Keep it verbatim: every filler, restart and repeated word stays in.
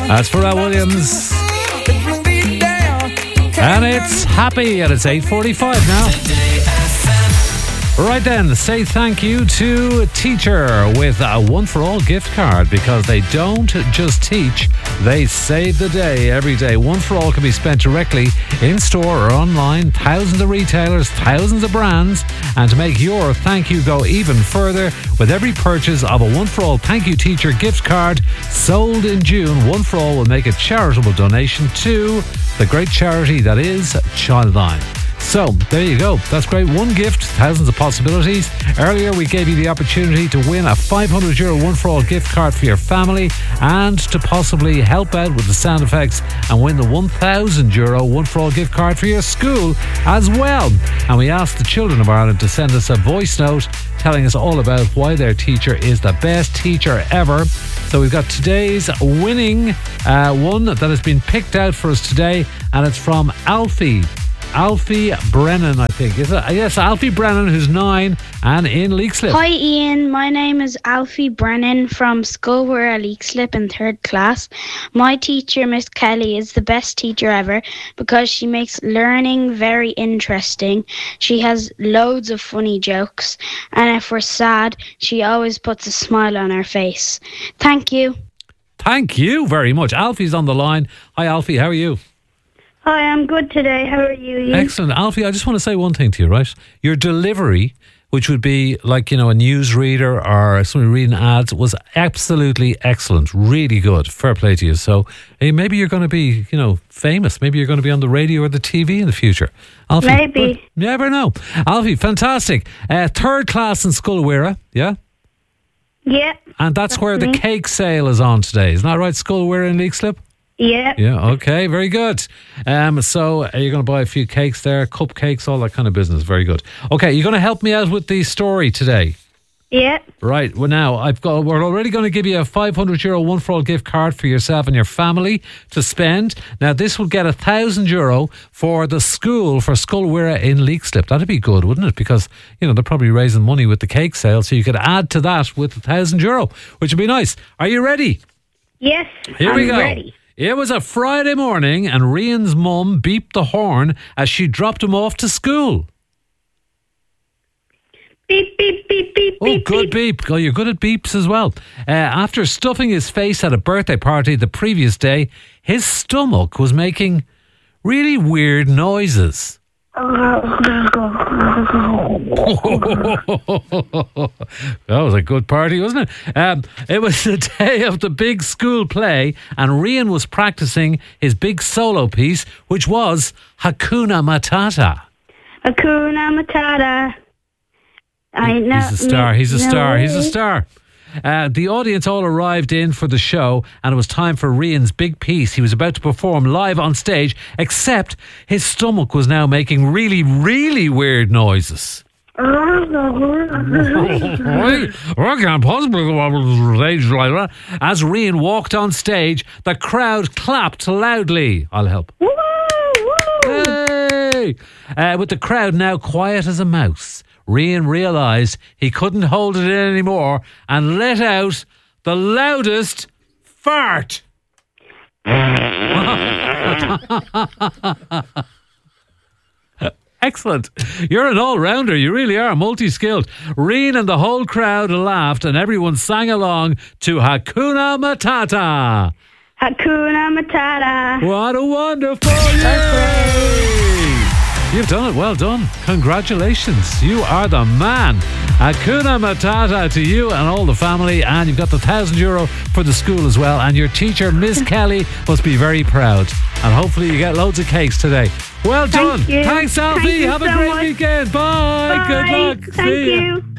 That's Pharrell Williams. And it's Happy, and it's eight forty-five now. Right then, say thank you to Teacher with a One For All gift card, because they don't just teach, they save the day every day. One For All can be spent directly in store or online, thousands of retailers, thousands of brands, and to make your thank you go even further, with every purchase of a One For All Thank You Teacher gift card sold in June, One For All will make a charitable donation to the great charity that is Childline. So, there you go. That's great. One gift, thousands of possibilities. Earlier, we gave you the opportunity to win a five hundred euro One For All gift card for your family, and to possibly help out with the sound effects and win the one thousand euro One For All gift card for your school as well. And we asked the children of Ireland to send us a voice note telling us all about why their teacher is the best teacher ever. So we've got today's winning uh, one that has been picked out for us today, and it's from Alfie. Alfie Brennan, I think. Is it? Yes, Alfie Brennan, who's nine and in Leixlip. Hi Ian, my name is Alfie Brennan from Skullware Leixlip in third class. My teacher, Miss Kelly, is the best teacher ever because she makes learning very interesting. She has loads of funny jokes, and if we're sad, she always puts a smile on her face. Thank you. Thank you very much. Alfie's on the line. Hi Alfie, how are you? Hi, I'm good today. How are you, Ian? Excellent. Alfie, I just want to say one thing to you, right? Your delivery, which would be like, you know, a newsreader or somebody reading ads, was absolutely excellent. Really good. Fair play to you. So hey, maybe you're going to be, you know, famous. Maybe you're going to be on the radio or the T V in the future. Alfie, maybe. But you never know. Alfie, fantastic. Uh, third class in Skullware, yeah? Yeah. And that's, that's where me. the cake sale is on today. Isn't that right? Skullware in Leixlip? Yeah. Yeah, okay, very good. Um, so are you going to buy a few cakes there, cupcakes, all that kind of business? Very good. Okay, you're going to help me out with the story today. Yeah. Right, well now, I've got, we're already going to give you a five hundred euro One For All gift card for yourself and your family to spend. Now, this will get a one thousand euro for the school for Skullware in Leixlip. That'd be good, wouldn't it? Because, you know, they're probably raising money with the cake sale, so you could add to that with a one thousand euro, which would be nice. Are you ready? Yes, Here I'm we go. ready. It was a Friday morning and Rian's mum beeped the horn as she dropped him off to school. Beep, beep, beep, beep, Oh, beep, good beep. beep. Oh, you're good at beeps as well. Uh, after stuffing his face at a birthday party the previous day, his stomach was making really weird noises. That was a good party, wasn't it? Um, it was the day of the big school play, and Rian was practicing his big solo piece, which was Hakuna Matata. Hakuna Matata. I know. He's a star. He's a no star. He's a way. star. Uh, the audience all arrived in for the show, and it was time for Rian's big piece. He was about to perform live on stage, except his stomach was now making really, really weird noises. I can't possibly go on stage like that. As Rian walked on stage, the crowd clapped loudly. I'll help. Woo, woo. Hey! Uh, with the crowd now quiet as a mouse, Rian realised he couldn't hold it in anymore and let out the loudest fart. Excellent. You're an all-rounder. You really are multi-skilled. Rian and the whole crowd laughed and everyone sang along to Hakuna Matata. Hakuna Matata. What a wonderful year! You've done it. Well done. Congratulations. You are the man. Hakuna Matata to you and all the family. And you've got the one thousand euro for the school as well. And your teacher, Miss Kelly, must be very proud. And hopefully you get loads of cakes today. Well done. Thank you. Thanks, Alfie. Thank you Have a so great much. weekend. Bye. Bye. Good luck. Thank See ya. you.